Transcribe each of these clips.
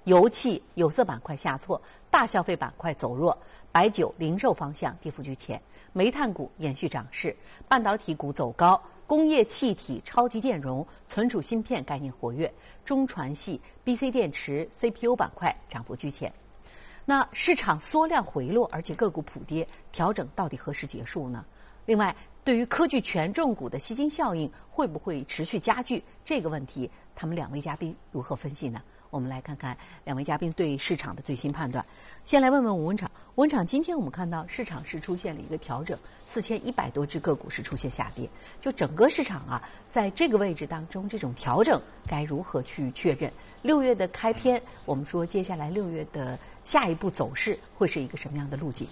油气、有色板块下挫，大消费板块走弱，白酒、零售方向跌幅居前，煤炭股延续涨势，半导体股走高。工业气体、超级电容、存储芯片概念活跃，中传系、BC 电池、CPU 板块涨幅居前。那市场缩量回落，而且个股普跌，调整到底何时结束呢？另外，对于科技权重股的吸金效应会不会持续加剧这个问题，他们两位嘉宾如何分析呢？我们来看看两位嘉宾对市场的最新判断。先来问问吴文场，吴文场，今天我们看到市场是出现了一个调整，4100多只个股是出现下跌，就整个市场啊，在这个位置当中，这种调整该如何去确认？6月的开篇，我们说接下来6月的下一步走势会是一个什么样的路径？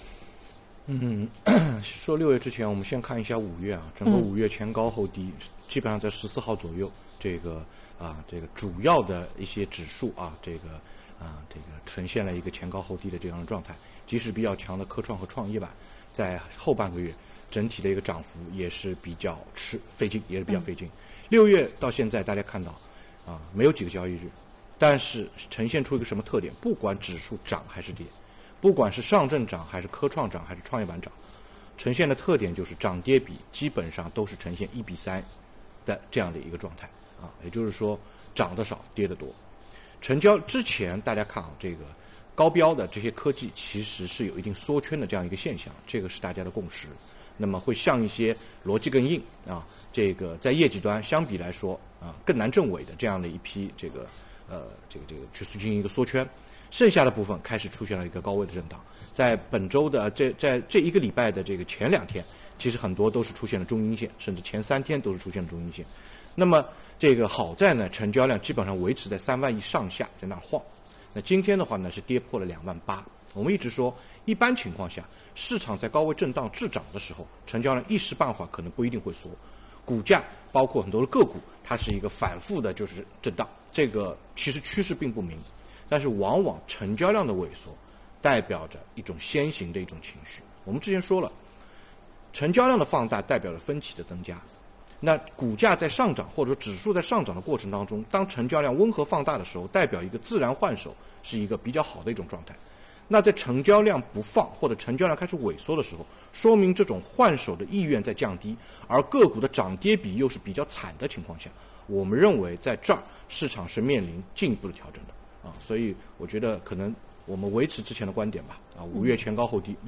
说6月之前，我们先看一下5月啊，整个5月前高后低，基本上在14号左右，这个主要的一些指数啊，这个呈现了一个前高后低的这样的状态。即使比较强的科创和创业板，在后半个月整体的一个涨幅也是比较费劲。6月到现在，大家看到啊，没有几个交易日，但是呈现出一个什么特点？不管指数涨还是跌，不管是上证涨还是科创涨还是创业板涨，呈现的特点就是涨跌比基本上都是呈现1比3的这样的一个状态。也就是说涨得少跌得多。成交之前大家看啊，这个高标的这些科技其实是有一定缩圈的这样一个现象，这个是大家的共识。那么会像一些逻辑更硬啊，这个在业绩端相比来说啊更难证伪的这样的一批这个去进行一个缩圈，剩下的部分开始出现了一个高位的震荡。在本周的在这一个礼拜的这个前2天，其实很多都是出现了中阴线，甚至前3天都是出现了中阴线。那么这个好在呢，成交量基本上维持在3万亿上下，在那晃。那今天的话呢，是跌破了2万8。我们一直说，一般情况下，市场在高位震荡滞涨的时候，成交量一时半会可能不一定会缩，股价包括很多的个股，它是一个反复的就是震荡，这个其实趋势并不明，但是往往成交量的萎缩，代表着一种先行的一种情绪。我们之前说了，成交量的放大代表着分歧的增加。那股价在上涨或者指数在上涨的过程当中，当成交量温和放大的时候，代表一个自然换手，是一个比较好的一种状态。那在成交量不放或者成交量开始萎缩的时候，说明这种换手的意愿在降低，而个股的涨跌比又是比较惨的情况下，我们认为在这儿市场是面临进一步的调整的所以我觉得可能我们维持之前的观点吧5月前高后低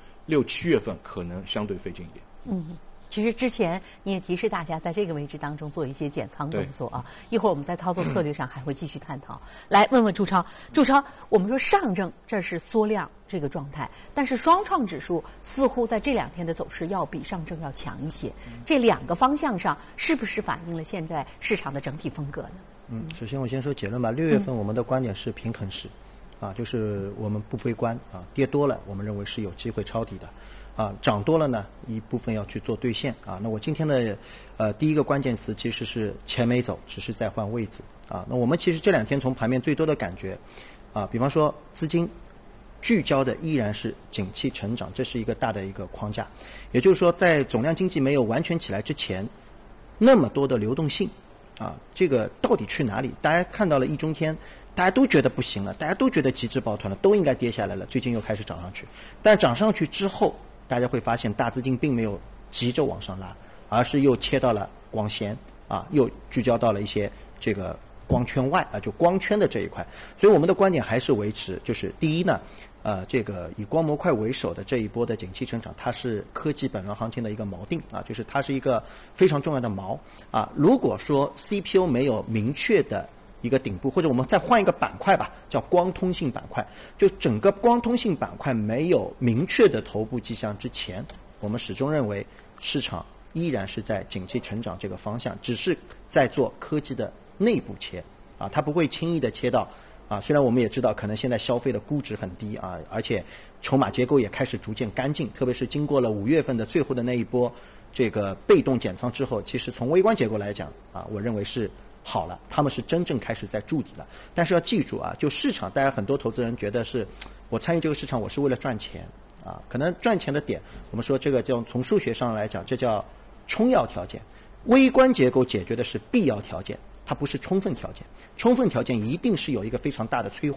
，6、7月份可能相对费劲一点。 其实之前你也提示大家在这个位置当中做一些减仓动作啊，一会儿我们在操作策略上还会继续探讨。来问问朱超，我们说上证这是缩量这个状态，但是双创指数似乎在这2天的走势要比上证要强一些，这2个方向上是不是反映了现在市场的整体风格呢？ 首先我先说结论吧。6月份我们的观点是平衡式，就是我们不悲观跌多了我们认为是有机会抄底的。涨多了呢，一部分要去做兑现那我今天的第一个关键词其实是钱没走，只是在换位置那我们其实这2天从盘面最多的感觉比方说资金聚焦的依然是景气成长，这是一个大的一个框架。也就是说，在总量经济没有完全起来之前，那么多的流动性这个到底去哪里？大家看到了一中天，大家都觉得不行了，大家都觉得极致抱团了，都应该跌下来了，最近又开始涨上去。但涨上去之后，大家会发现大资金并没有急着往上拉，而是又切到了光纤又聚焦到了一些这个光圈外就光圈的这一块。所以我们的观点还是维持，就是第一呢这个以光模块为首的这一波的景气成长，它是科技本轮行情的一个锚定就是它是一个非常重要的锚如果说 CPU 没有明确的一个顶部，或者我们再换一个板块吧，叫光通信板块，就整个光通信板块没有明确的头部迹象之前，我们始终认为市场依然是在景气成长这个方向，只是在做科技的内部切它不会轻易的切到虽然我们也知道可能现在消费的估值很低而且筹码结构也开始逐渐干净，特别是经过了5月份的最后的那一波这个被动减仓之后，其实从微观结构来讲我认为是好了，他们是真正开始在筑底了。但是要记住就市场，大家很多投资人觉得是我参与这个市场我是为了赚钱可能赚钱的点，我们说这个叫从数学上来讲，这叫充要条件。微观结构解决的是必要条件，它不是充分条件。充分条件一定是有一个非常大的催化